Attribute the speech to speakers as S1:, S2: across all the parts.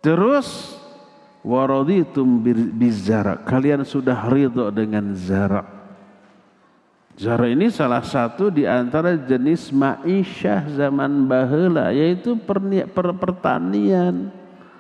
S1: Terus waraditum bizara, kalian sudah ridho dengan zara. Zara ini salah satu di antara jenis ma'isyah zaman baheula, yaitu pertanian,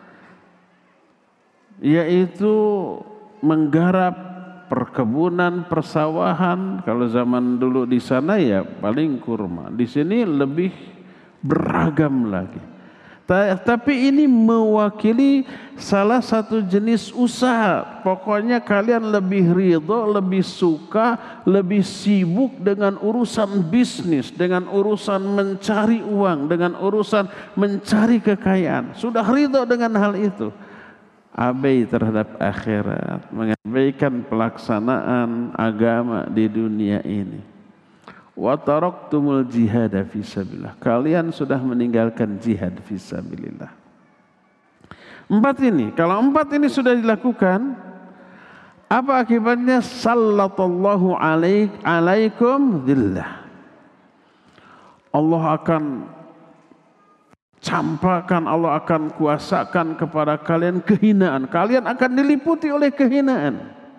S1: yaitu menggarap perkebunan, persawahan. Kalau zaman dulu di sana ya paling kurma, di sini lebih beragam lagi. Tapi ini mewakili salah satu jenis usaha. Pokoknya kalian lebih ridho, lebih suka, lebih sibuk dengan urusan bisnis, dengan urusan mencari uang, dengan urusan mencari kekayaan. Sudah ridho dengan hal itu. Abai terhadap akhirat, mengabaikan pelaksanaan agama di dunia ini. Wa taraktumul jihad fisabilillah, kalian sudah meninggalkan jihad fisabilillah. Kalau empat ini sudah dilakukan, apa akibatnya? Sallallahu alaikum dhillah, Allah akan campakkan, Allah akan kuasakan kepada kalian kehinaan. Kalian akan diliputi oleh kehinaan.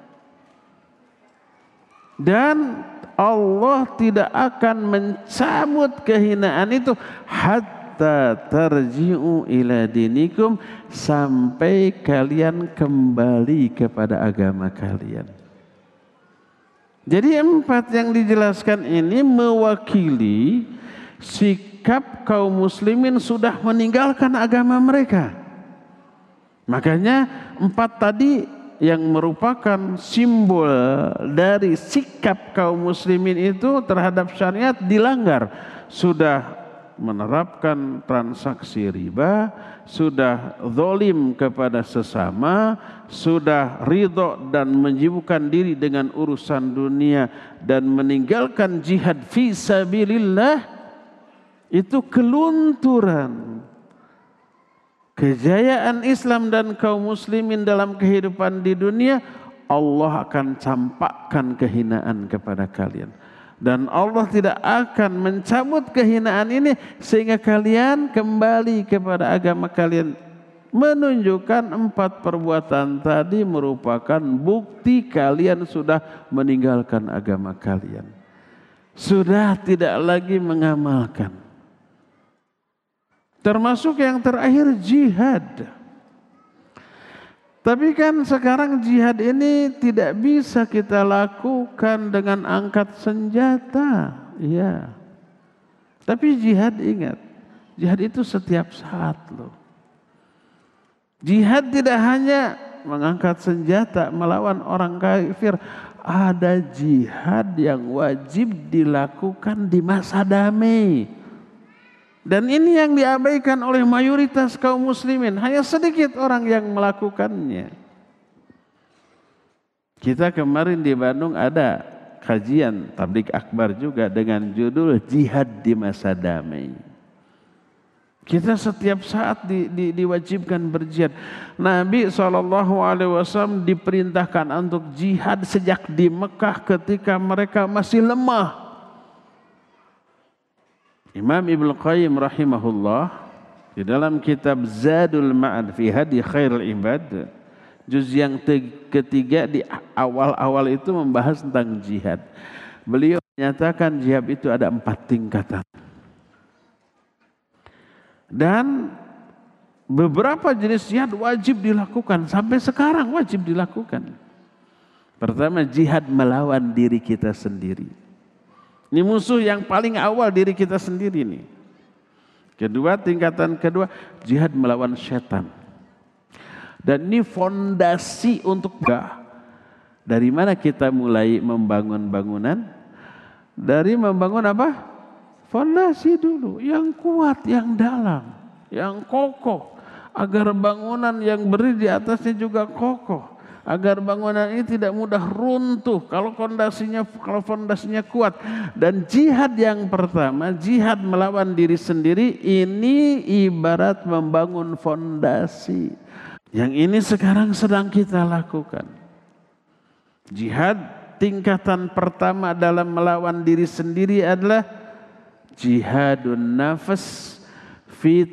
S1: Dan Allah tidak akan mencabut kehinaan itu hatta tarji'u ila dinikum, sampai kalian kembali kepada agama kalian. Jadi empat yang dijelaskan ini mewakili sikap kaum muslimin sudah meninggalkan agama mereka. Makanya empat tadi yang merupakan simbol dari sikap kaum muslimin itu terhadap syariat dilanggar. Sudah menerapkan transaksi riba, sudah zalim kepada sesama, sudah ridho dan menyibukkan diri dengan urusan dunia dan meninggalkan jihad fi sabilillah. Itu kelunturan kejayaan Islam dan kaum muslimin dalam kehidupan di dunia. Allah akan campakkan kehinaan kepada kalian, dan Allah tidak akan mencabut kehinaan ini sehingga kalian kembali kepada agama kalian. Menunjukkan empat perbuatan tadi merupakan bukti kalian sudah meninggalkan agama kalian, sudah tidak lagi mengamalkan. Termasuk yang terakhir jihad. Tapi kan sekarang jihad ini tidak bisa kita lakukan dengan angkat senjata. Ya. Tapi jihad, ingat, jihad itu setiap saat loh. Jihad tidak hanya mengangkat senjata melawan orang kafir. Ada jihad yang wajib dilakukan di masa damai. Dan ini yang diabaikan oleh mayoritas kaum muslimin. Hanya sedikit orang yang melakukannya. Kita kemarin di Bandung ada kajian tabligh akbar juga dengan judul Jihad di Masa Damai. Kita setiap saat diwajibkan berjihad. Nabi SAW diperintahkan untuk jihad sejak di Mekah ketika mereka masih lemah. Imam Ibnu Qayyim rahimahullah di dalam kitab Zadul Ma'ad fi Hadi Khairul Ibad, juz yang ketiga di awal-awal itu membahas tentang jihad. Beliau menyatakan jihad itu ada 4 tingkatan. Dan beberapa jenis jihad wajib dilakukan, sampai sekarang wajib dilakukan. Pertama, jihad melawan diri kita sendiri. Ini musuh yang paling awal diri kita sendiri nih. Kedua, tingkatan kedua, jihad melawan setan. Dan ini fondasi untuk dari mana kita mulai membangun bangunan? Dari membangun apa? Fondasi dulu, yang kuat, yang dalam, yang kokoh. Agar bangunan yang berdiri di atasnya juga kokoh. Agar bangunan ini tidak mudah runtuh kalau fondasinya kuat. Dan jihad yang pertama, jihad melawan diri sendiri, ini ibarat membangun fondasi. Yang ini sekarang sedang kita lakukan. Jihad tingkatan pertama dalam melawan diri sendiri adalah jihadun nafas fi